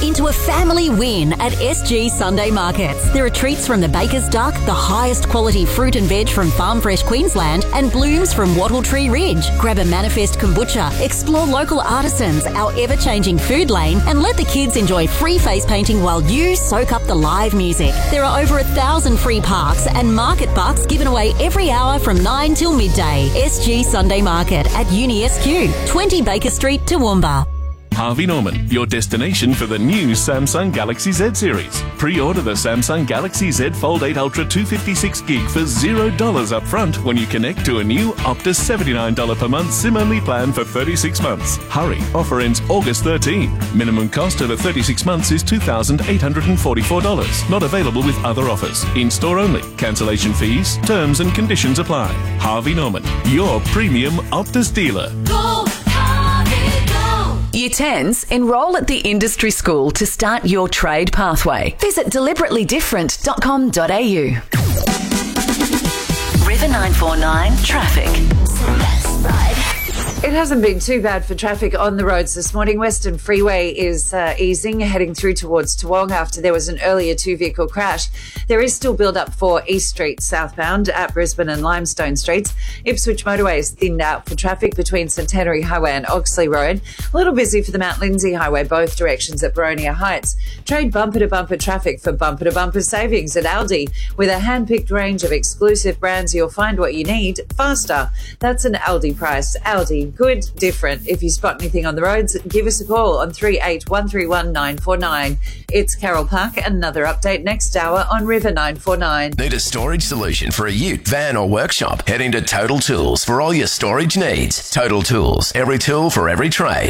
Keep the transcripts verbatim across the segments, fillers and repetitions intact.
into a family win at S G Sunday Markets. There are treats from the Baker's Duck, the highest quality fruit and veg from Farm Fresh Queensland, and blooms from Wattle Tree Ridge. Grab a Manifest kombucha, explore local artisans, our ever-changing food lane, and let the kids enjoy free face painting while you soak up the live music. There are over a thousand free parks and market bucks given away every hour from nine till midday. S G Sunday Market at Uni S Q, twenty Baker Street, Toowoomba. Harvey Norman, your destination for the new Samsung Galaxy Z series. Pre-order the Samsung Galaxy Z Fold eight Ultra two fifty-six gig for zero dollars up front when you connect to a new Optus seventy-nine dollars per month SIM-only plan for thirty-six months. Hurry, offer ends August thirteenth. Minimum cost over thirty-six months is two thousand eight hundred forty-four dollars. Not available with other offers. In-store only. Cancellation fees, terms and conditions apply. Harvey Norman, your premium Optus dealer. Go! Year tens, enrol at the industry school to start your trade pathway. Visit deliberately different dot com dot a u. River nine four nine Traffic. It hasn't been too bad for traffic on the roads this morning. Western Freeway is uh, easing, heading through towards Toowong after there was an earlier two-vehicle crash. There is still build-up for East Street southbound at Brisbane and Limestone Streets. Ipswich Motorway is thinned out for traffic between Centenary Highway and Oxley Road. A little busy for the Mount Lindsay Highway, both directions at Boronia Heights. Trade bumper-to-bumper traffic for bumper-to-bumper savings at Aldi. With a hand-picked range of exclusive brands, you'll find what you need faster. That's an Aldi price. Aldi. Good, different. If you spot anything on the roads, give us a call on three eight one three one nine four nine. It's Carol Park. Another update next hour on River nine four nine. Need a storage solution for a ute, van or workshop? Head into Total Tools for all your storage needs. Total Tools. Every tool for every trade.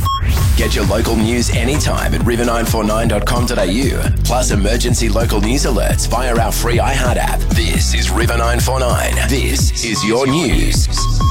Get your local news anytime at river nine four nine dot com dot a u. Plus emergency local news alerts via our free iHeart app. This is River nine four nine. This is your news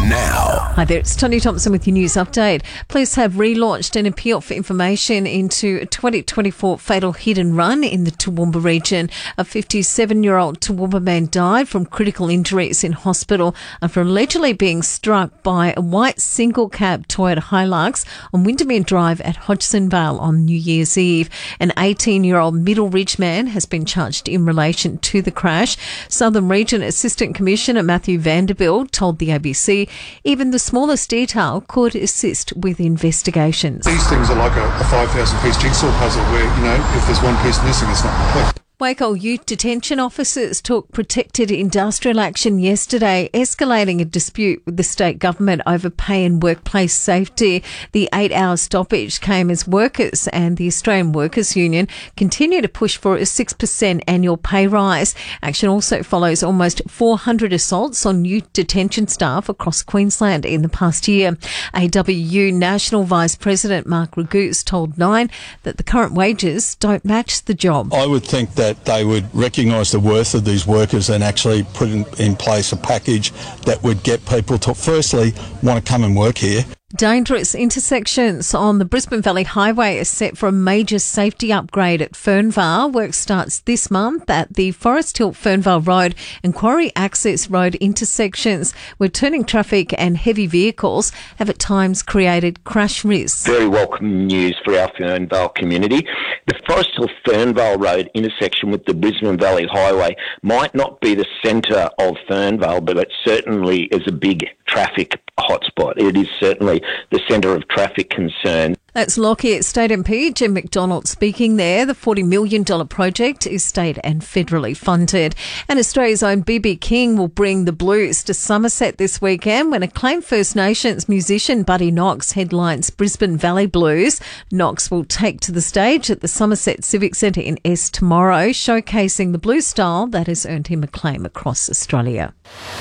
now. Hi there, it's Tony Thompson with your news update. Police have relaunched an appeal for information into a twenty twenty-four fatal hit and run in the Toowoomba region. A fifty-seven-year-old Toowoomba man died from critical injuries in hospital after allegedly being struck by a white single-cab Toyota Hilux on Windermere Drive at Hodgsonvale on New Year's Eve. An eighteen-year-old Middle Ridge man has been charged in relation to the crash. Southern Region Assistant Commissioner Matthew Vanderbilt told the A B C even the smallest detail could assist with investigations. These things are like a, a five thousand piece jigsaw puzzle where, you know, if there's one piece missing, it's not complete. Wacol youth detention officers took protected industrial action yesterday, escalating a dispute with the state government over pay and workplace safety. The eight-hour stoppage came as workers and the Australian Workers' Union continue to push for a six percent annual pay rise. Action also follows almost four hundred assaults on youth detention staff across Queensland in the past year. A W U National Vice President Mark Raguse told Nine that the current wages don't match the job. I would think that that they would recognise the worth of these workers and actually put in, in place a package that would get people to firstly want to come and work here. Dangerous intersections on the Brisbane Valley Highway are set for a major safety upgrade at Fernvale. Work starts this month at the Forest Hill Fernvale Road and Quarry Access Road intersections, where turning traffic and heavy vehicles have at times created crash risks. Very welcome news for our Fernvale community. The Forest Hill Fernvale Road intersection with the Brisbane Valley Highway might not be the centre of Fernvale, but it certainly is a big traffic hotspot. It is certainly the centre of traffic concern. That's Lockyer State M P Jim McDonald speaking there. The forty million dollars project is state and federally funded. And Australia's own B B King will bring the blues to Somerset this weekend when acclaimed First Nations musician Buddy Knox headlines Brisbane Valley Blues. Knox will take to the stage at the Somerset Civic Centre in S tomorrow, showcasing the blues style that has earned him acclaim across Australia.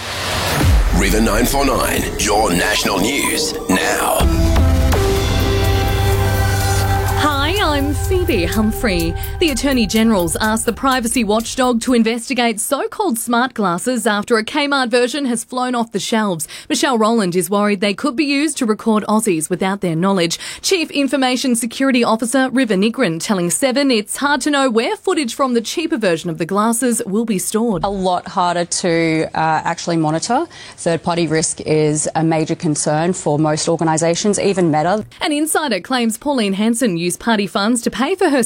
River nine four nine, your national news now. Hi, I'm Phoebe Humphrey. The Attorney-General's asked the privacy watchdog to investigate so-called smart glasses after a Kmart version has flown off the shelves. Michelle Rowland is worried they could be used to record Aussies without their knowledge. Chief Information Security Officer River Nigran telling Seven it's hard to know where footage from the cheaper version of the glasses will be stored. A lot harder to uh, actually monitor. Third-party risk is a major concern for most organisations, even Meta. An insider claims Pauline Hanson used party funds to pay for her